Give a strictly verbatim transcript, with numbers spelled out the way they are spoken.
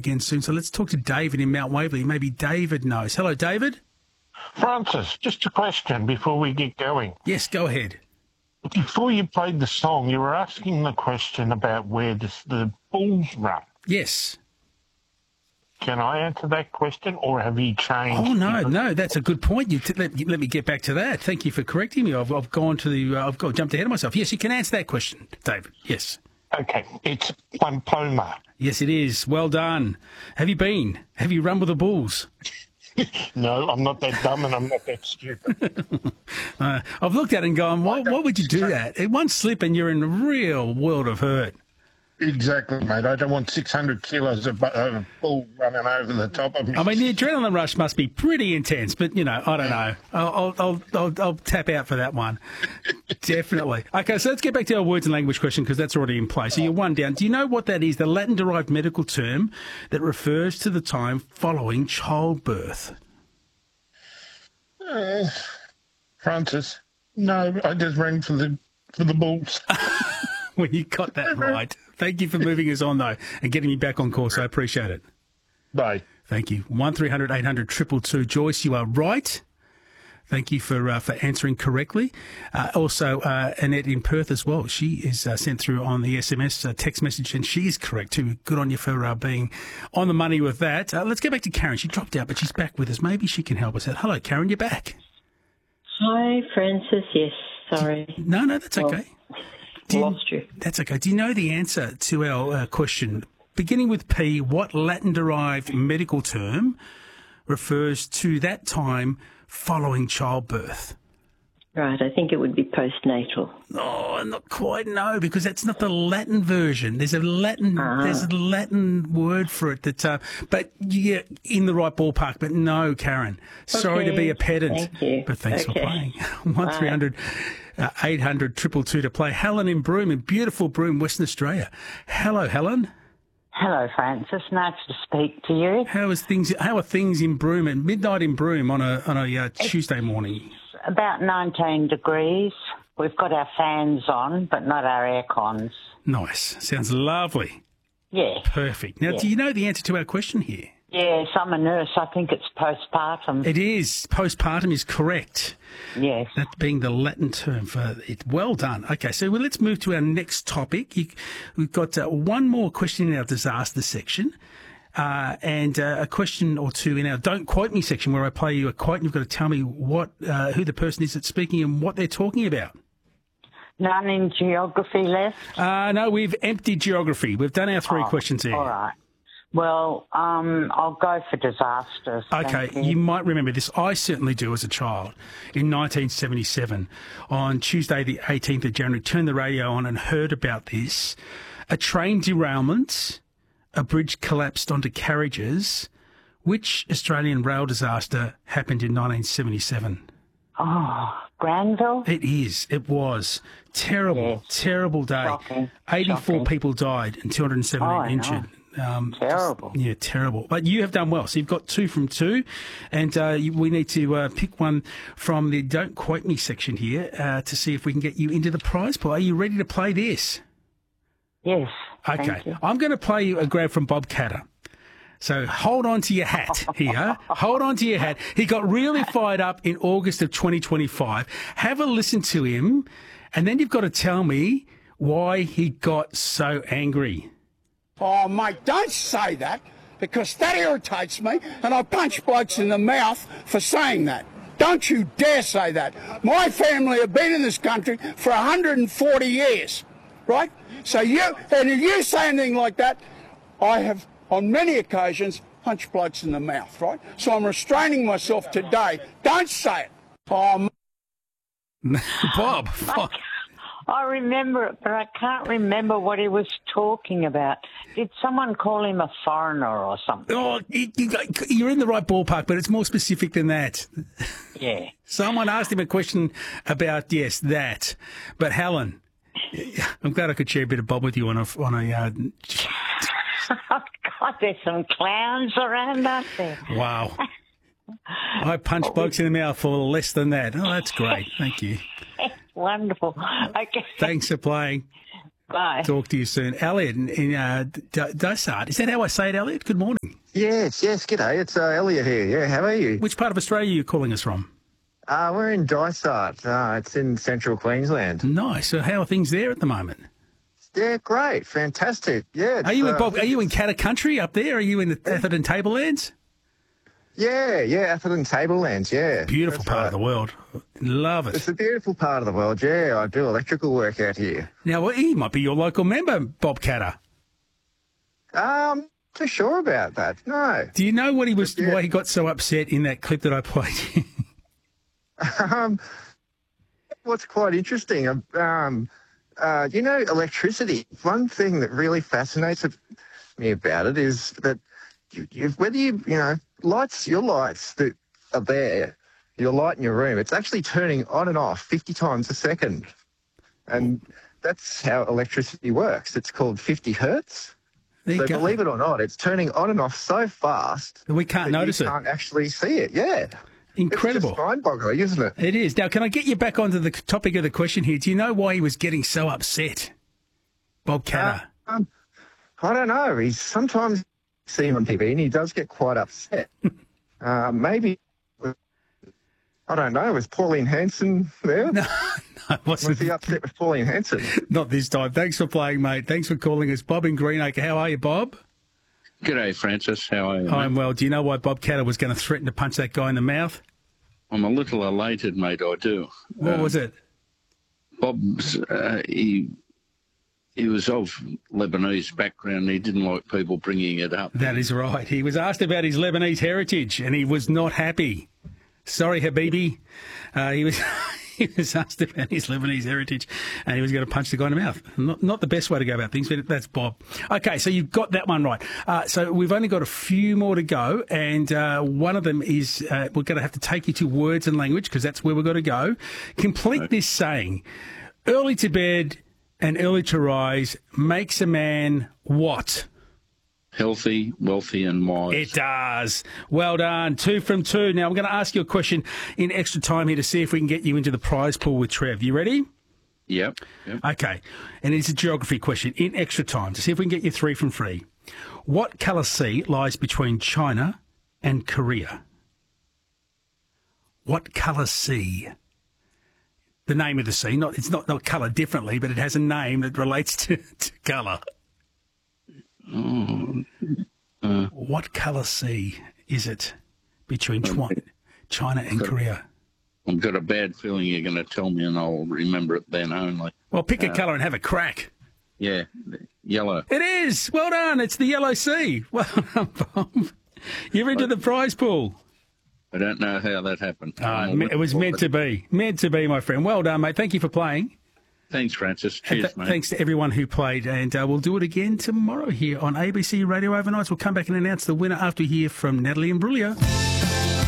again soon. So let's talk to David in Mount Waverley. Maybe David knows. Hello, David. Francis, just a question before we get going. Yes, go ahead. Before you played the song, you were asking the question about where the, the bulls run. Yes. Can I answer that question, or have you changed? Oh, no, no, that's a good point. You t- let, let me get back to that. Thank you for correcting me. I've, I've gone to the, uh, I've got jumped ahead of myself. Yes, you can answer that question, David. Yes. Okay, it's Plumploma. Yes, it is. Well done. Have you been? Have you run with the bulls? No, I'm not that dumb and I'm not that stupid. uh, I've looked at it and gone, why, why would you do that? It one slip and you're in a real world of hurt. Exactly, mate. I don't want six hundred kilos of uh, bull running over the top of me. I mean, the adrenaline rush must be pretty intense, but, you know, I don't know. I'll, I'll, I'll, I'll tap out for that one. Definitely. Okay, so let's get back to our words and language question because that's already in place. So you're one down. Do you know what that is? The Latin-derived medical term that refers to the time following childbirth. Uh, Francis, no, I just rang for the for the bulls. Well, you got that right. Thank you for moving us on, though, and getting me back on course. I appreciate it. Bye. Thank you. one three hundred eight hundred two two two. Joyce, you are right. Thank you for uh, for answering correctly. Uh, also, uh, Annette in Perth as well. She is uh, sent through on the S M S uh, text message, and she is correct too. Good on you for uh, being on the money with that. Uh, let's get back to Karen. She dropped out, but she's back with us. Maybe she can help us out. Hello, Karen. You're back. Hi, Francis. Yes, sorry. No, no, that's okay. Well, lost you. That's okay. Do you know the answer to our uh, question? Beginning with P, what Latin-derived medical term refers to that time following childbirth? Right, I think it would be postnatal. Oh, not quite, no, because that's not the Latin version. There's a Latin, Ah. there's a Latin word for it that, uh, but yeah, in the right ballpark. But no, Karen, sorry Okay, to be a pedant, thank you. but thanks Okay. for playing. One three hundred eight hundred two two two to play. Helen in Broome, in beautiful Broome, Western Australia. Hello, Helen. Hello, Francis. Nice to speak to you. How is things? How are things in Broome at midnight in Broome on a on a uh, Tuesday morning? About nineteen degrees. We've got our fans on, but not our air cons. Nice. Sounds lovely. Yeah. Perfect. Now, Yeah. do you know the answer to our question here? Yes, I'm a nurse. I think it's postpartum. It is. Postpartum is correct. Yes. That being the Latin term for it. Well done. Okay, so well, let's move to our next topic. You, we've got uh, one more question in our disaster section. Uh, and uh, a question or two in our Don't Quote Me section where I play you a quote and you've got to tell me what uh, who the person is that's speaking and what they're talking about. None in geography left? Uh, no, we've emptied geography. We've done our three Oh, questions here. All right. Well, um, I'll go for disasters. Okay, Thank you. you might remember this. I certainly do as a child. In nineteen seventy-seven, on Tuesday the eighteenth of January, turned the radio on and heard about this. A train derailment, a bridge collapsed onto carriages. Which Australian rail disaster happened in nineteen seventy-seven? Oh, Granville? It is. It was. Terrible, Yes. terrible day. Shocking. eighty-four Shocking. people died and two hundred seventeen Oh, I know. injured. Um, Terrible. just- yeah, terrible. But you have done well. So you've got two from two, and uh, you, we need to uh, pick one from the Don't Quote Me section here uh, to see if we can get you into the prize pool. Are you ready to play this? Yes. Okay. Thank you. I'm going to play you a grab from Bob Catter. So hold on to your hat here. Hold on to your hat. He got really fired up in August of twenty twenty-five. Have a listen to him, and then you've got to tell me why he got so angry. Oh, mate, don't say that, because that irritates me, and I punch blokes in the mouth for saying that. Don't you dare say that. My family have been in this country for one hundred forty years, right? So you, and if you say anything like that, I have, on many occasions, punched blokes in the mouth, right? So I'm restraining myself today. Don't say it. Oh, Bob. I remember it, but I can't remember what he was talking about. Did someone call him a foreigner or something? Oh, you, you got- you're in the right ballpark, but it's more specific than that. Yeah. Someone asked him a question about, yes, that. But Helen, I'm glad I could share a bit of Bob with you on a, on a uh, God, there's some clowns around, aren't there? wow. I punch blokes in the mouth for less than that. Oh, that's great. Thank you. Wonderful. Okay. Thanks for playing. Bye. Talk to you soon. Elliot in, in uh, D- Dysart. Is that how I say it, Elliot? Good morning. Yes, yes, g'day. It's uh, Elliot here. Yeah, how are you? Which part of Australia are you calling us from? Uh, we're in Dysart. Uh, it's in central Queensland. Nice. So how are things there at the moment? Yeah, great. Fantastic. Yeah. Are you in uh, Bob? Are you in Catter Country up there? Are you in the Atherton Tablelands? Yeah, yeah, Atherton Tablelands, yeah. Beautiful That's part right. of the world. Love It's it. a beautiful part of the world, yeah. I do electrical work out here. Now, well, he might be your local member, Bob Catter. Um, not too sure about that, no. Do you know what he was? Yeah. Why he got so upset in that clip that I played? Um, what's quite interesting, um, uh, you know, electricity. One thing that really fascinates me about it is that you, you, whether you, you know, lights, your lights that are there, your light in your room, it's actually turning on and off fifty times a second. And that's how electricity works. It's called fifty hertz. There you So go. believe it or not, it's turning on and off so fast We can't that notice you it. can't actually see it. Yeah. Incredible. It's just mind-boggling, isn't it? It is. Now, can I get you back onto the topic of the question here? Do you know why he was getting so upset, Bob Catter? Um, I don't know. He's sometimes you see him on T V and he does get quite upset. uh, maybe, I don't know, was Pauline Hanson there? No, no, it Was wasn't. he upset with Pauline Hanson? Not this time. Thanks for playing, mate. Thanks for calling us. Bob in Greenacre. How are you, Bob? G'day, Francis. How are you? I'm mate? well. Do you know why Bob Catter was going to threaten to punch that guy in the mouth? I'm a little elated, mate. I do. What Um, was it? Bob's, uh, he, he was of Lebanese background. He didn't like people bringing it up. That is right. He was asked about his Lebanese heritage and he was not happy. Sorry, Habibi. Uh, he was he was asked about his Lebanese heritage and he was going to punch the guy in the mouth. Not, not the best way to go about things, but that's Bob. Okay, so you've got that one right. Uh, so we've only got a few more to go, and uh, one of them is uh, we're going to have to take you to words and language because that's where we've got to go. Complete Right. this saying. Early to bed and early to rise makes a man what? Healthy, wealthy, and wise. It does. Well done. Two from two. Now, I'm going to ask you a question in extra time here to see if we can get you into the prize pool with Trev. You ready? Yep. yep. Okay. And it's a geography question in extra time to see if we can get you three from three. What colour sea lies between China and Korea? What colour sea? The name of the sea. Not It's not, not colour differently, but it has a name that relates to, to colour. Oh, uh, What colour sea is it between China, China and Korea? I've got a bad feeling you're going to tell me, and I'll remember it then only. Well, pick a colour and have a crack. Yeah, yellow. It is. Well done. It's the Yellow Sea. Well done, Bob. You're into the prize pool. I don't know how that happened. Uh, I'm it was looking meant to forward be. Meant to be, my friend. Well done, mate. Thank you for playing. it. Thanks, Francis. And Cheers, th- mate. Thanks to everyone who played. And uh, we'll do it again tomorrow here on A B C Radio Overnights. We'll come back and announce the winner after we hear from Natalie and Brulio.